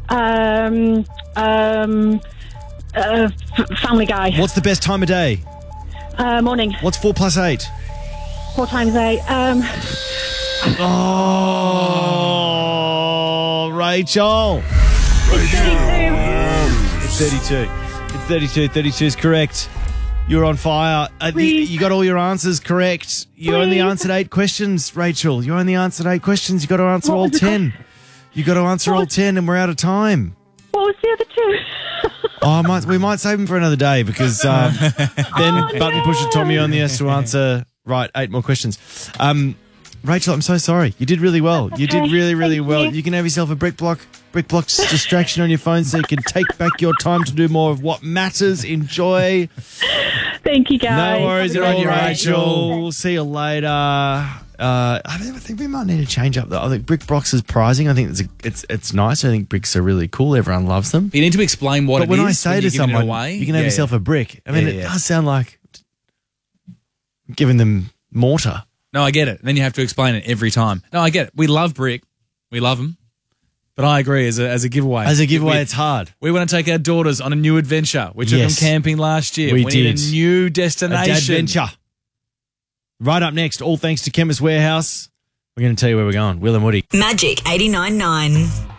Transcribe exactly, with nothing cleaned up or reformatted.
Um, um, uh, f- Family Guy. What's the best time of day? Uh, morning. What's four plus eight? Four times eight. Um, Oh, Rachel. It's thirty-two. It's thirty-two. thirty-two is correct. You're on fire. Uh, you, you got all your answers correct. You Please. only answered eight questions, Rachel. You only answered eight questions. You got to answer What all was the ten. You got to answer What all was- ten, and we're out of time. what was the other two? Oh, I might, we might save them for another day because um, then Oh, button no. pusher Tommy only has to answer right eight more questions. Um, Rachel, I'm so sorry. You did really well. You did okay. really, really Thank well. you. You can have yourself a brick block, brick blocks distraction on your phone so you can take back your time to do more of what matters. Enjoy. Thank you, guys. No worries Have at a all, great day. Rachel. We'll see you later. Uh, I think I think we might need to change up. The, I think brick blocks is prizing. I think it's a, it's it's nice. I think bricks are really cool. Everyone loves them. You need to explain what But it when is I say when to you're giving it someone, away. you can have Yeah, yourself a brick. I mean, Yeah, it yeah. does sound like giving them mortar. No, I get it. Then you have to explain it every time. No, I get it. We love brick. We love them. But I agree, as a, as a giveaway. As a giveaway, we, it's hard. we want to take our daughters on a new adventure. We took Yes. them camping last year. We need did. a new A destination. adventure. Right up next, all thanks to Chemist Warehouse. We're going to tell you where we're going. Will and Woody. Magic eighty-nine point nine.